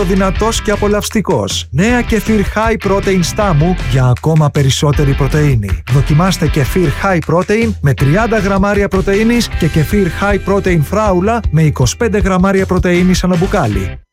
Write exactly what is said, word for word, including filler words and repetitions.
δυνατός και απολαυστικός. Νέα κεφίρ High Protein Στάμου για ακόμα περισσότερη πρωτεΐνη. Δοκιμάστε κεφίρ High Protein με τριάντα γραμμάρια πρωτεΐνης και κεφίρ High Protein Φράουλα με είκοσι πέντε γραμμάρια πρωτεΐνης ανά μπουκάλι.